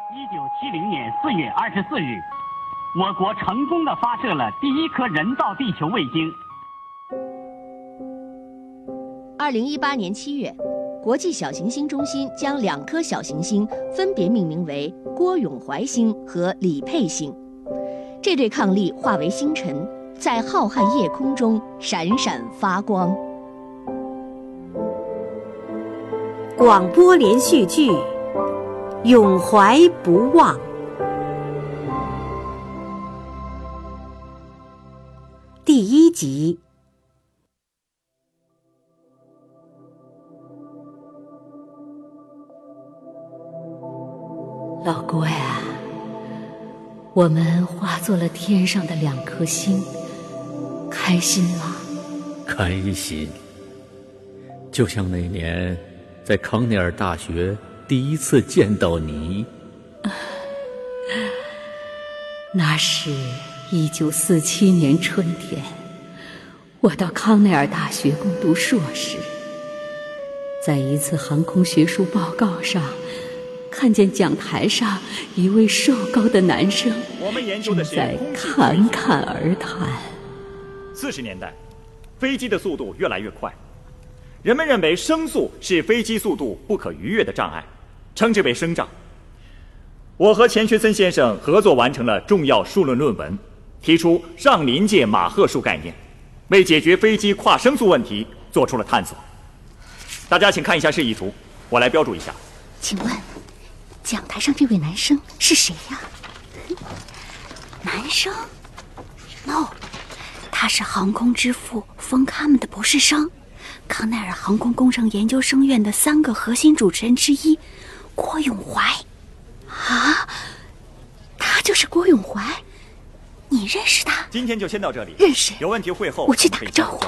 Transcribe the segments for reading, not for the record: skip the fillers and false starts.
1970年4月24日，我国成功地发射了第一颗人造地球卫星。 2018年7月，国际小行星中心将2颗小行星分别命名为郭永怀星和李佩星。这对伉俪化为星辰，在浩瀚夜空中闪闪发光。 广播连续剧《永怀不忘》第1集。 老郭呀，我们化作了天上的2颗星，开心吗？ 开心，就像那年在康奈尔大学第一次见到你。 那是1947年春天，我到康奈尔大学攻读硕士，在一次航空学术报告上看见讲台上一位瘦高的男生正在侃侃而谈。 40年代，飞机的速度越来越快，人们认为声速是飞机速度不可逾越的障碍，称之为声障。我和钱学森先生合作完成了重要数论论文，提出上临界马赫数概念，为解决飞机跨声速问题做出了探索。大家请看一下示意图，我来标注一下。 请问讲台上这位男生是谁呀？男生 ？No， 他是航空之父冯卡门的博士生，康奈尔航空工程研究生院的3个核心主持人之一，郭永怀。啊，他就是郭永怀？你认识他？ 今天就先到这里。 认识。 有问题会后我去打个招呼。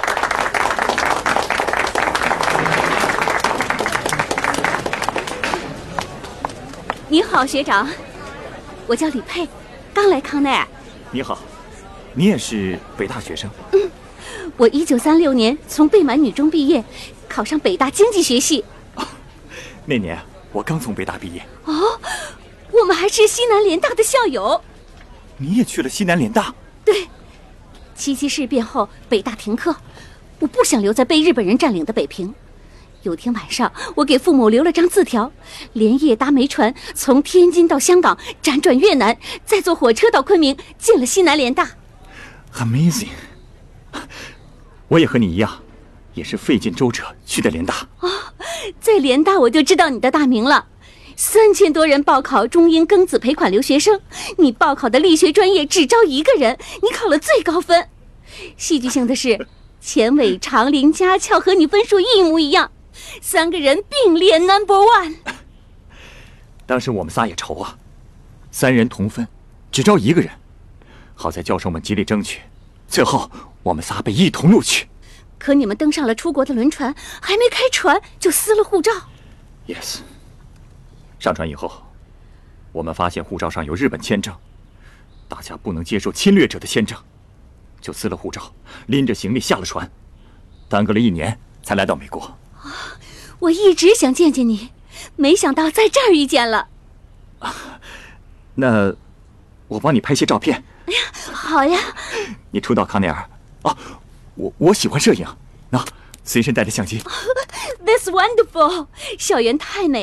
你好，学长，我叫李佩，刚来康奈尔。 你好，你也是北大学生？ 我1936年从贝满女中毕业，考上北大经济学系。 那年我刚从北大毕业。 哦，我们还是西南联大的校友。 你也去了西南联大？ 对，77事变后北大停课，我不想留在被日本人占领的北平。有天晚上，我给父母留了张字条，连夜搭煤船从天津到香港，辗转越南，再坐火车到昆明，进了西南联大。 Amazing！ 我也和你一样，也是费尽周折去的联大。 在联大我就知道你的大名了，3000多人报考中英庚子赔款留学生，你报考的力学专业只招1个人，你考了最高分。戏剧性的是，钱伟、长林、家俏和你分数一模一样，3个人并列 No.1。 当时我们仨也愁啊，3人同分，只招1个人。好在教授们极力争取，最后我们仨被一同录取。 可你们登上了出国的轮船，还没开船就撕了护照。 Yes。上船以后，我们发现护照上有日本签证，大家不能接受侵略者的签证，就撕了护照，拎着行李下了船，耽搁了1年才来到美国。 我一直想见见你，没想到在这儿遇见了。 那我帮你拍些照片。 哎呀，好呀。 你初到康奈尔啊，我喜欢摄影，随身带着相机。 That's wonderful， 校园太美